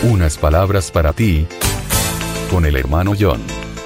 Unas palabras para ti, con el hermano John.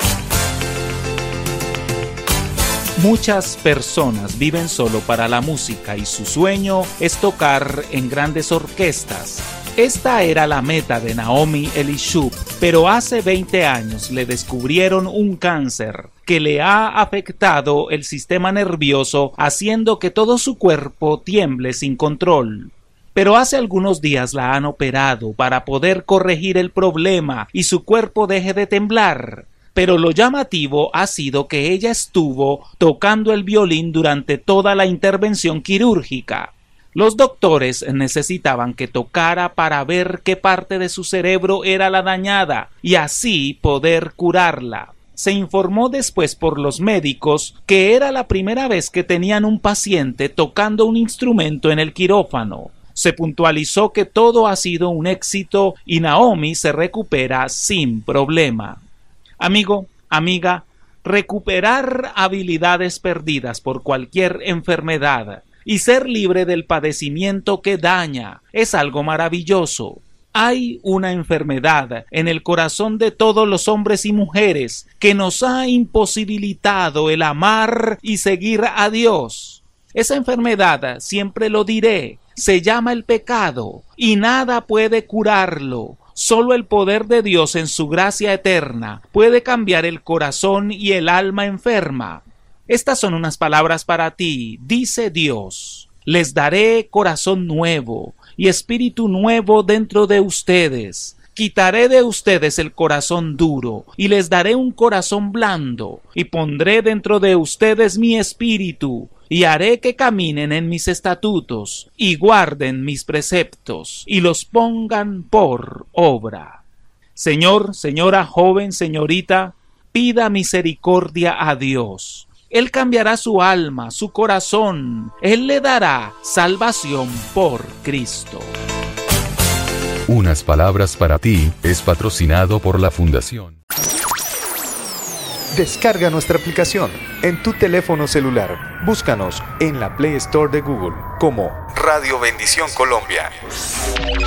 Muchas personas viven solo para la música y su sueño es tocar en grandes orquestas. Esta era la meta de Naomi Elishub, pero hace 20 años le descubrieron un cáncer que le ha afectado el sistema nervioso, haciendo que todo su cuerpo tiemble sin control. Pero hace algunos días la han operado para poder corregir el problema y su cuerpo deje de temblar. Pero lo llamativo ha sido que ella estuvo tocando el violín durante toda la intervención quirúrgica. Los doctores necesitaban que tocara para ver qué parte de su cerebro era la dañada y así poder curarla. Se informó después por los médicos que era la primera vez que tenían un paciente tocando un instrumento en el quirófano. Se puntualizó que todo ha sido un éxito y Naomi se recupera sin problema. Amigo, amiga, recuperar habilidades perdidas por cualquier enfermedad y ser libre del padecimiento que daña es algo maravilloso. Hay una enfermedad en el corazón de todos los hombres y mujeres que nos ha imposibilitado el amar y seguir a Dios. Esa enfermedad, siempre lo diré, se llama el pecado y nada puede curarlo. Solo el poder de Dios en su gracia eterna puede cambiar el corazón y el alma enferma. Estas son unas palabras para ti, dice Dios. Les daré corazón nuevo y espíritu nuevo dentro de ustedes. Quitaré de ustedes el corazón duro y les daré un corazón blando y pondré dentro de ustedes mi espíritu y haré que caminen en mis estatutos y guarden mis preceptos y los pongan por obra. Señor, señora, joven, señorita, pida misericordia a Dios. Él cambiará su alma, su corazón. Él le dará salvación por Cristo. Unas palabras para ti es patrocinado por la Fundación. Descarga nuestra aplicación en tu teléfono celular. Búscanos en la Play Store de Google como Radio Bendición Colombia.